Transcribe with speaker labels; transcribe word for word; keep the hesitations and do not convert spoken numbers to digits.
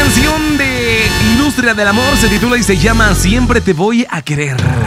Speaker 1: canción de Industria del Amor se titula y se llama Siempre te voy a querer.